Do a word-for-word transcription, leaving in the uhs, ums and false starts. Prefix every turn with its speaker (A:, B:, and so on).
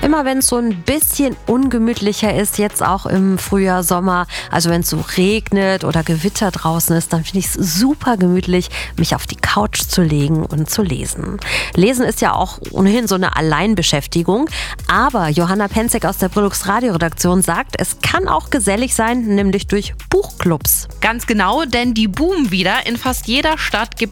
A: Immer wenn es so ein bisschen ungemütlicher ist, jetzt auch im Frühjahr, Sommer, also wenn es so regnet oder Gewitter draußen ist, dann finde ich es super gemütlich, mich auf die Couch zu legen und zu lesen. Lesen ist ja auch ohnehin so eine Alleinbeschäftigung, aber Johanna Penzek aus der Brillux Radioredaktion sagt, es kann auch gesellig sein, nämlich durch Buchclubs.
B: Ganz genau, denn die boomen wieder. In fast jeder Stadt gibt